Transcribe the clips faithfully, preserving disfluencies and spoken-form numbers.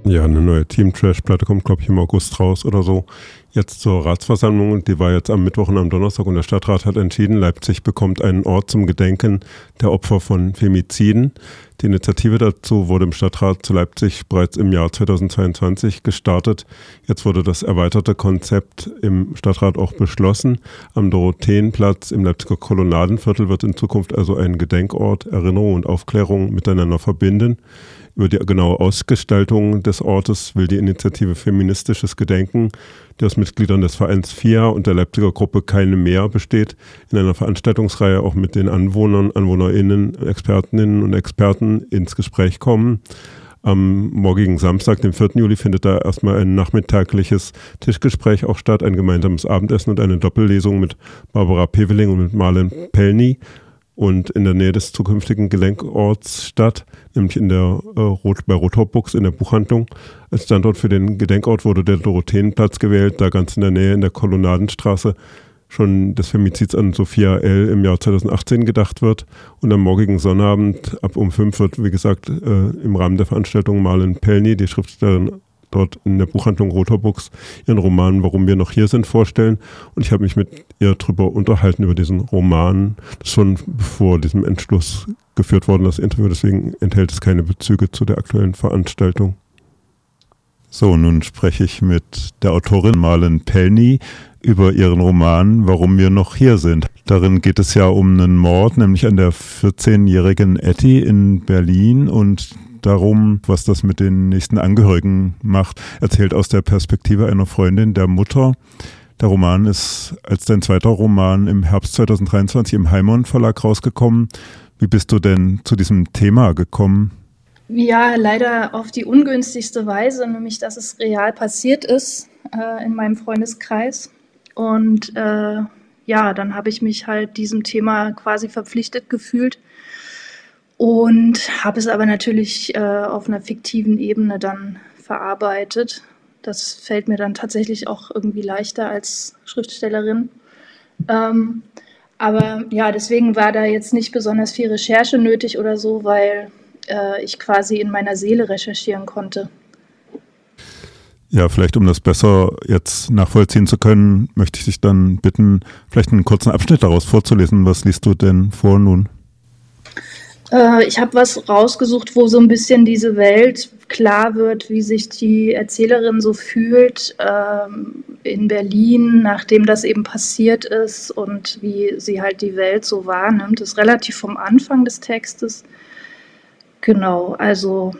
Ja, eine neue Team-Trash-Platte kommt, glaube ich, im August raus oder so. Jetzt zur Ratsversammlung, die war jetzt am Mittwoch und am Donnerstag und der Stadtrat hat entschieden, Leipzig bekommt einen Ort zum Gedenken der Opfer von Femiziden. Die Initiative dazu wurde im Stadtrat zu Leipzig bereits im Jahr zweitausendzweiundzwanzig gestartet. Jetzt wurde das erweiterte Konzept im Stadtrat auch beschlossen. Am Dorotheenplatz im Leipziger Kolonnadenviertel wird in Zukunft also ein Gedenkort Erinnerung und Aufklärung miteinander verbinden. Über die genaue Ausgestaltung des Ortes will die Initiative Feministisches Gedenken, die aus Mitgliedern des Vereins F I A und der Leipziger Gruppe Keine Mehr besteht, in einer Veranstaltungsreihe auch mit den Anwohnern, AnwohnerInnen, Expertinnen und Experten ins Gespräch kommen. Am morgigen Samstag, dem vierten Juli, findet da erstmal ein nachmittagliches Tischgespräch auch statt, ein gemeinsames Abendessen und eine Doppellesung mit Barbara Peveling und mit Marlen Pellny. Und in der Nähe des zukünftigen Gedenkorts statt, nämlich in der äh, Rot, bei Rothauptbuchs in der Buchhandlung. Als Standort für den Gedenkort wurde der Dorotheenplatz gewählt, da ganz in der Nähe in der Kolonnadenstraße schon des Femizids an Sophia L. im Jahr zweitausendachtzehn gedacht wird. Und am morgigen Sonnabend ab um fünf wird, wie gesagt, äh, im Rahmen der Veranstaltung Marlen Pellny, die Schriftstellerin dort in der Buchhandlung Rothauptbuchs, ihren Roman Warum wir noch hier sind vorstellen. Und ich habe mich mit ihr darüber unterhalten, über diesen Roman. Das ist schon bevor diesem Entschluss geführt worden, das Interview. Deswegen enthält es keine Bezüge zu der aktuellen Veranstaltung. So, nun spreche ich mit der Autorin Marlen Pellny über ihren Roman Warum wir noch hier sind. Darin geht es ja um einen Mord, nämlich an der vierzehnjährigen Etty in Berlin und darum, was das mit den nächsten Angehörigen macht, erzählt aus der Perspektive einer Freundin der Mutter. Der Roman ist als dein zweiter Roman im Herbst zweitausenddreiundzwanzig im Heimon Verlag rausgekommen. Wie bist du denn zu diesem Thema gekommen? Ja, leider auf die ungünstigste Weise, nämlich dass es real passiert ist äh, in meinem Freundeskreis. Und äh, ja, dann habe ich mich halt diesem Thema quasi verpflichtet gefühlt. Und habe es aber natürlich äh, auf einer fiktiven Ebene dann verarbeitet. Das fällt mir dann tatsächlich auch irgendwie leichter als Schriftstellerin. Ähm, aber ja, deswegen war da jetzt nicht besonders viel Recherche nötig oder so, weil äh, ich quasi in meiner Seele recherchieren konnte. Ja, vielleicht um das besser jetzt nachvollziehen zu können, möchte ich dich dann bitten, vielleicht einen kurzen Abschnitt daraus vorzulesen. Was liest du denn vor nun? Ich habe was rausgesucht, wo so ein bisschen diese Welt klar wird, wie sich die Erzählerin so fühlt ähm, in Berlin, nachdem das eben passiert ist und wie sie halt die Welt so wahrnimmt. Das ist relativ vom Anfang des Textes. Genau, also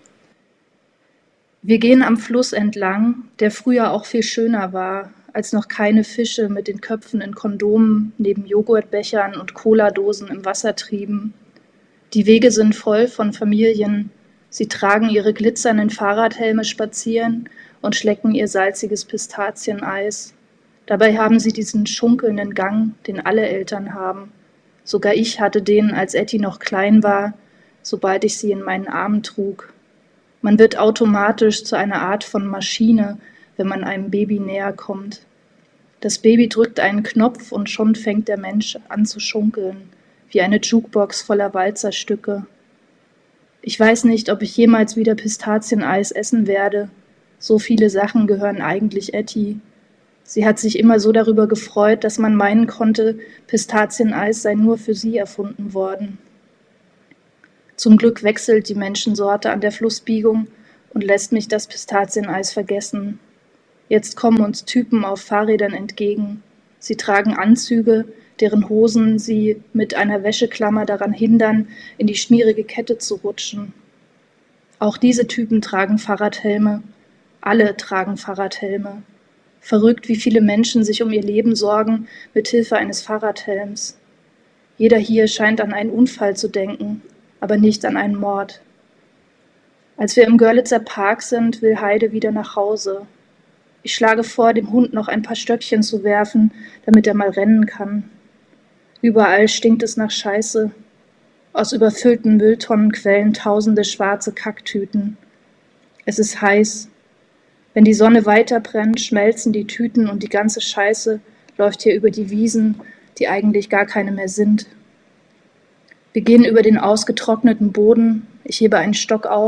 wir gehen am Fluss entlang, der früher auch viel schöner war, als noch keine Fische mit den Köpfen in Kondomen neben Joghurtbechern und Cola-Dosen im Wasser trieben. Die Wege sind voll von Familien. Sie tragen ihre glitzernden Fahrradhelme spazieren und schlecken ihr salziges Pistazieneis. Dabei haben sie diesen schunkelnden Gang, den alle Eltern haben. Sogar ich hatte den, als Etty noch klein war, sobald ich sie in meinen Armen trug. Man wird automatisch zu einer Art von Maschine, wenn man einem Baby näher kommt. Das Baby drückt einen Knopf und schon fängt der Mensch an zu schunkeln, wie eine Jukebox voller Walzerstücke. Ich weiß nicht, ob ich jemals wieder Pistazieneis essen werde. So viele Sachen gehören eigentlich Etty. Sie hat sich immer so darüber gefreut, dass man meinen konnte, Pistazieneis sei nur für sie erfunden worden. Zum Glück wechselt die Menschensorte an der Flussbiegung und lässt mich das Pistazieneis vergessen. Jetzt kommen uns Typen auf Fahrrädern entgegen. Sie tragen Anzüge, deren Hosen sie mit einer Wäscheklammer daran hindern, in die schmierige Kette zu rutschen. Auch diese Typen tragen Fahrradhelme. Alle tragen Fahrradhelme. Verrückt, wie viele Menschen sich um ihr Leben sorgen, mit Hilfe eines Fahrradhelms. Jeder hier scheint an einen Unfall zu denken, aber nicht an einen Mord. Als wir im Görlitzer Park sind, will Heide wieder nach Hause. Ich schlage vor, dem Hund noch ein paar Stöckchen zu werfen, damit er mal rennen kann. Überall stinkt es nach Scheiße. Aus überfüllten Mülltonnen quellen tausende schwarze Kacktüten. Es ist heiß. Wenn die Sonne weiter brennt, schmelzen die Tüten und die ganze Scheiße läuft hier über die Wiesen, die eigentlich gar keine mehr sind. Wir gehen über den ausgetrockneten Boden. Ich hebe einen Stock auf,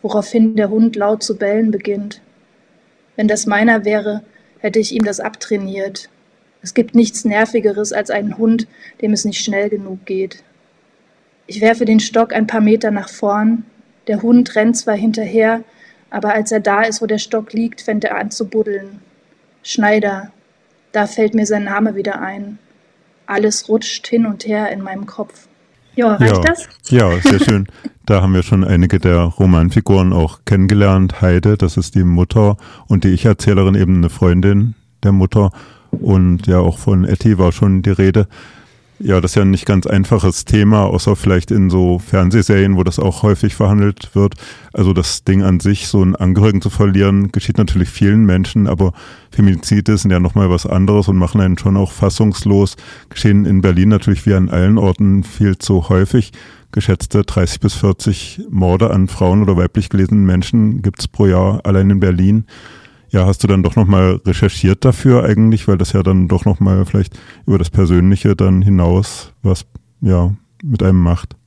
woraufhin der Hund laut zu bellen beginnt. Wenn das meiner wäre, hätte ich ihm das abtrainiert. Es gibt nichts Nervigeres als einen Hund, dem es nicht schnell genug geht. Ich werfe den Stock ein paar Meter nach vorn. Der Hund rennt zwar hinterher, aber als er da ist, wo der Stock liegt, fängt er an zu buddeln. Schneider, da fällt mir sein Name wieder ein. Alles rutscht hin und her in meinem Kopf. Ja, reicht ja, das? Ja, sehr schön. Da haben wir schon einige der Romanfiguren auch kennengelernt. Heide, das ist die Mutter, und die Ich-Erzählerin eben eine Freundin der Mutter. Und ja, auch von Etty war schon die Rede. Ja, das ist ja ein nicht ganz einfaches Thema, außer vielleicht in so Fernsehserien, wo das auch häufig verhandelt wird. Also das Ding an sich, so einen Angehörigen zu verlieren, geschieht natürlich vielen Menschen, aber Feminizide sind ja nochmal was anderes und machen einen schon auch fassungslos. Geschehen in Berlin natürlich wie an allen Orten viel zu häufig. Geschätzte dreißig bis vierzig Morde an Frauen oder weiblich gelesenen Menschen gibt es pro Jahr allein in Berlin. Ja, hast du dann doch nochmal recherchiert dafür eigentlich, weil das ja dann doch nochmal vielleicht über das Persönliche dann hinaus was ja mit einem macht?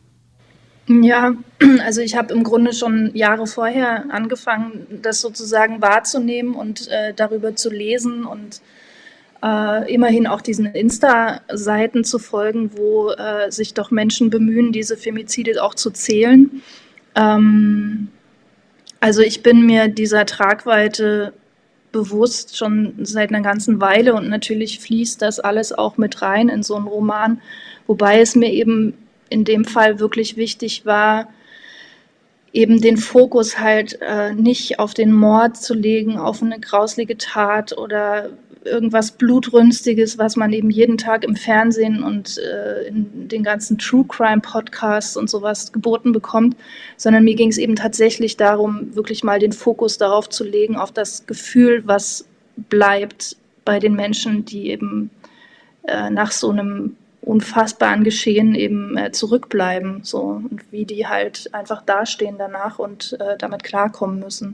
Ja, also ich habe im Grunde schon Jahre vorher angefangen, das sozusagen wahrzunehmen und äh, darüber zu lesen und äh, immerhin auch diesen Insta-Seiten zu folgen, wo äh, sich doch Menschen bemühen, diese Femizide auch zu zählen. Ähm, Also ich bin mir dieser Tragweite bewusst schon seit einer ganzen Weile und natürlich fließt das alles auch mit rein in so einen Roman, wobei es mir eben in dem Fall wirklich wichtig war, eben den Fokus halt äh, nicht auf den Mord zu legen, auf eine grauslige Tat oder irgendwas Blutrünstiges, was man eben jeden Tag im Fernsehen und äh, in den ganzen True Crime Podcasts und sowas geboten bekommt, sondern mir ging es eben tatsächlich darum, wirklich mal den Fokus darauf zu legen, auf das Gefühl, was bleibt bei den Menschen, die eben äh, nach so einem unfassbaren Geschehen eben äh, zurückbleiben, so, und wie die halt einfach dastehen danach und äh, damit klarkommen müssen.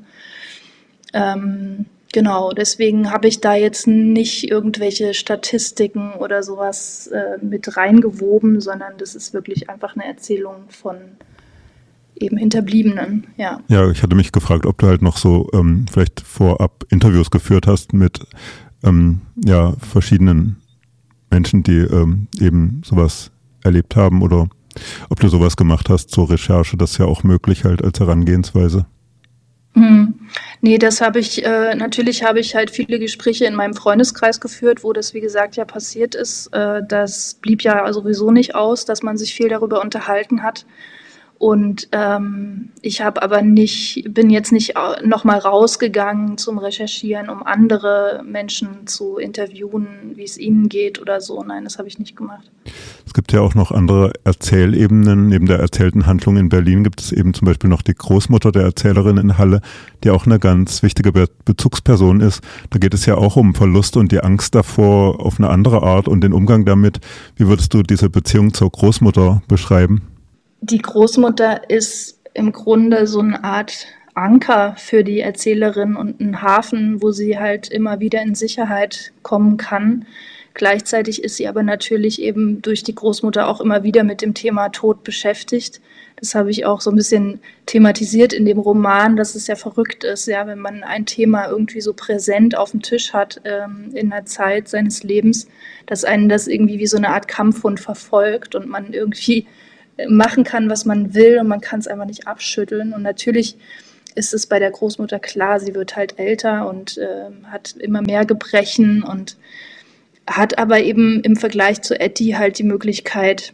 Ähm, Genau, deswegen habe ich da jetzt nicht irgendwelche Statistiken oder sowas äh, mit reingewoben, sondern das ist wirklich einfach eine Erzählung von eben Hinterbliebenen, ja. Ja, ich hatte mich gefragt, ob du halt noch so ähm, vielleicht vorab Interviews geführt hast mit ähm, ja, verschiedenen Menschen, die ähm, eben sowas erlebt haben, oder ob du sowas gemacht hast zur Recherche, das ist ja auch möglich halt als Herangehensweise. Hm. Nee, das habe ich, äh, natürlich habe ich halt viele Gespräche in meinem Freundeskreis geführt, wo das, wie gesagt, ja passiert ist. Äh, das blieb ja sowieso nicht aus, dass man sich viel darüber unterhalten hat. Und ähm, ich habe aber nicht, bin jetzt nicht nochmal rausgegangen zum Recherchieren, um andere Menschen zu interviewen, wie es ihnen geht oder so. Nein, das habe ich nicht gemacht. Es gibt ja auch noch andere Erzählebenen. Neben der erzählten Handlung in Berlin gibt es eben zum Beispiel noch die Großmutter der Erzählerin in Halle, die auch eine ganz wichtige Be- Bezugsperson ist. Da geht es ja auch um Verlust und die Angst davor auf eine andere Art und den Umgang damit. Wie würdest du diese Beziehung zur Großmutter beschreiben? Die Großmutter ist im Grunde so eine Art Anker für die Erzählerin und ein Hafen, wo sie halt immer wieder in Sicherheit kommen kann. Gleichzeitig ist sie aber natürlich eben durch die Großmutter auch immer wieder mit dem Thema Tod beschäftigt. Das habe ich auch so ein bisschen thematisiert in dem Roman, dass es ja verrückt ist, ja, wenn man ein Thema irgendwie so präsent auf dem Tisch hat ähm, in der Zeit seines Lebens, dass einen das irgendwie wie so eine Art Kampfhund verfolgt und man irgendwie machen kann, was man will, und man kann es einfach nicht abschütteln. Und natürlich ist es bei der Großmutter klar, sie wird halt älter und äh, hat immer mehr Gebrechen und hat aber eben im Vergleich zu Etty halt die Möglichkeit,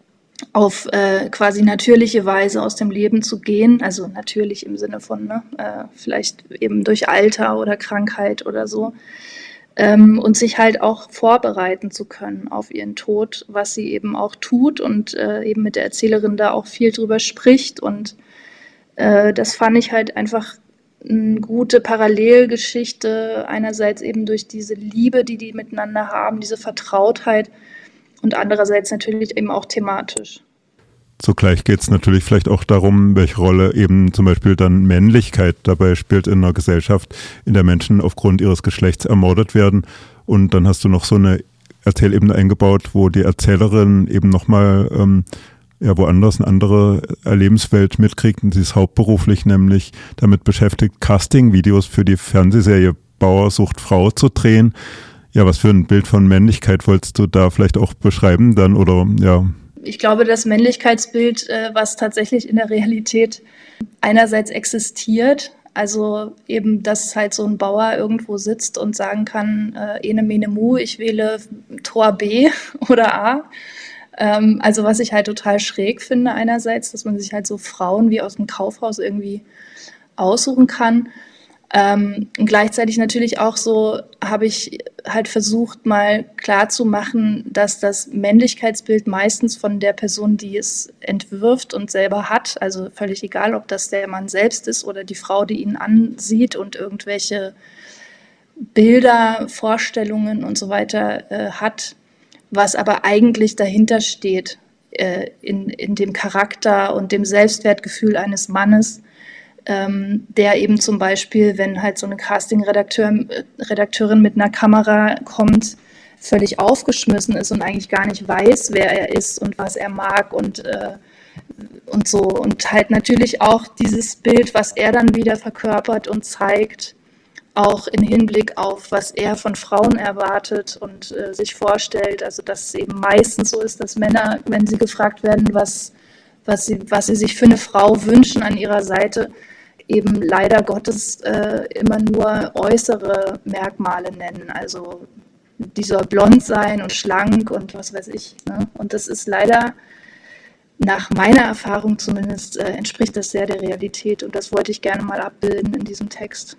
auf äh, quasi natürliche Weise aus dem Leben zu gehen, also natürlich im Sinne von, ne, äh, vielleicht eben durch Alter oder Krankheit oder so, ähm, und sich halt auch vorbereiten zu können auf ihren Tod, was sie eben auch tut und äh, eben mit der Erzählerin da auch viel drüber spricht, und äh, das fand ich halt einfach eine gute Parallelgeschichte, einerseits eben durch diese Liebe, die die miteinander haben, diese Vertrautheit, und andererseits natürlich eben auch thematisch. Zugleich geht es natürlich vielleicht auch darum, welche Rolle eben zum Beispiel dann Männlichkeit dabei spielt in einer Gesellschaft, in der Menschen aufgrund ihres Geschlechts ermordet werden. Und dann hast du noch so eine Erzählebene eingebaut, wo die Erzählerin eben nochmal ähm, ja woanders eine andere Lebenswelt mitkriegt und sie ist hauptberuflich nämlich damit beschäftigt, Casting-Videos für die Fernsehserie Bauer sucht Frau zu drehen. Ja, was für ein Bild von Männlichkeit wolltest du da vielleicht auch beschreiben dann oder ja? Ich glaube, das Männlichkeitsbild, äh, was tatsächlich in der Realität einerseits existiert, also eben, dass halt so ein Bauer irgendwo sitzt und sagen kann, äh, ene mene mu, ich wähle Tor B oder A. Ähm, also was ich halt total schräg finde einerseits, dass man sich halt so Frauen wie aus dem Kaufhaus irgendwie aussuchen kann. Ähm, und gleichzeitig natürlich auch so habe ich halt versucht, mal klarzumachen, dass das Männlichkeitsbild meistens von der Person, die es entwirft und selber hat, also völlig egal, ob das der Mann selbst ist oder die Frau, die ihn ansieht und irgendwelche Bilder, Vorstellungen und so weiter äh, hat, was aber eigentlich dahinter steht äh, in, in dem Charakter und dem Selbstwertgefühl eines Mannes, Ähm, der eben zum Beispiel, wenn halt so eine Casting-Redakteur, Redakteurin mit einer Kamera kommt, völlig aufgeschmissen ist und eigentlich gar nicht weiß, wer er ist und was er mag und, äh, und so. Und halt natürlich auch dieses Bild, was er dann wieder verkörpert und zeigt, auch im Hinblick auf, was er von Frauen erwartet und äh, sich vorstellt. Also dass es eben meistens so ist, dass Männer, wenn sie gefragt werden, was, was, sie, was sie sich für eine Frau wünschen an ihrer Seite, eben leider Gottes äh, immer nur äußere Merkmale nennen. Also die soll blond sein und schlank und was weiß ich. Ne? Und das ist leider, nach meiner Erfahrung zumindest, äh, entspricht das sehr der Realität. Und das wollte ich gerne mal abbilden in diesem Text.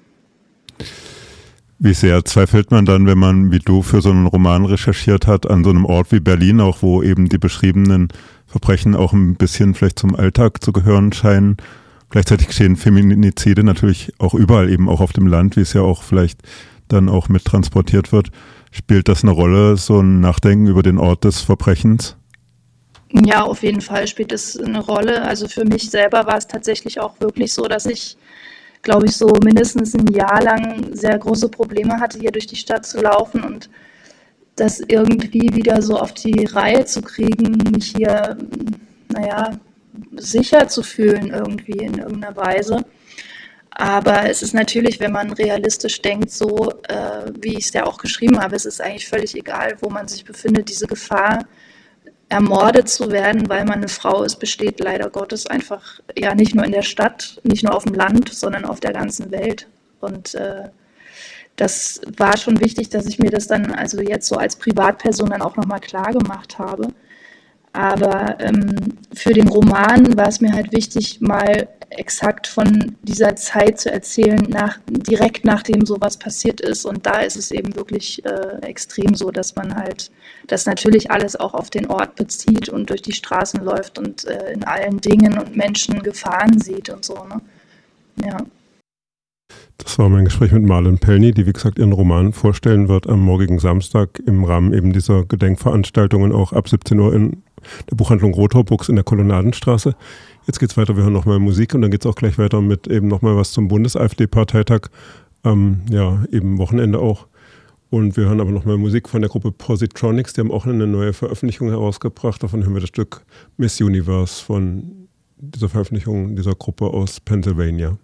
Wie sehr zweifelt man dann, wenn man, wie du, für so einen Roman recherchiert hat, an so einem Ort wie Berlin, auch wo eben die beschriebenen Verbrechen auch ein bisschen vielleicht zum Alltag zu gehören scheinen? Gleichzeitig geschehen Feminizide natürlich auch überall, eben auch auf dem Land, wie es ja auch vielleicht dann auch mit transportiert wird. Spielt das eine Rolle, so ein Nachdenken über den Ort des Verbrechens? Ja, auf jeden Fall spielt es eine Rolle. Also für mich selber war es tatsächlich auch wirklich so, dass ich, glaube ich, so mindestens ein Jahr lang sehr große Probleme hatte, hier durch die Stadt zu laufen und das irgendwie wieder so auf die Reihe zu kriegen, mich hier, naja, sicher zu fühlen irgendwie in irgendeiner Weise. Aber es ist natürlich, wenn man realistisch denkt, so äh, wie ich es ja auch geschrieben habe, es ist eigentlich völlig egal, wo man sich befindet. Diese Gefahr, ermordet zu werden, weil man eine Frau ist, besteht leider Gottes einfach ja nicht nur in der Stadt, nicht nur auf dem Land, sondern auf der ganzen Welt. Und äh, das war schon wichtig, dass ich mir das dann also jetzt so als Privatperson dann auch nochmal klar gemacht habe. Aber ähm, für den Roman war es mir halt wichtig, mal exakt von dieser Zeit zu erzählen, nach, direkt nachdem sowas passiert ist. Und da ist es eben wirklich äh, extrem so, dass man halt das natürlich alles auch auf den Ort bezieht und durch die Straßen läuft und äh, in allen Dingen und Menschen Gefahren sieht und so. Ne? Ja. Das war mein Gespräch mit Marlen Pellny, die wie gesagt ihren Roman vorstellen wird am morgigen Samstag im Rahmen eben dieser Gedenkveranstaltungen auch ab siebzehn Uhr in der Buchhandlung Rothor Books in der Kolonnadenstraße. Jetzt geht's weiter, wir hören nochmal Musik und dann geht's auch gleich weiter mit eben nochmal was zum Bundes-AfD-Parteitag, ähm, ja, eben Wochenende auch. Und wir hören aber nochmal Musik von der Gruppe Positronics, die haben auch eine neue Veröffentlichung herausgebracht. Davon hören wir das Stück Miss Universe von dieser Veröffentlichung dieser Gruppe aus Pennsylvania.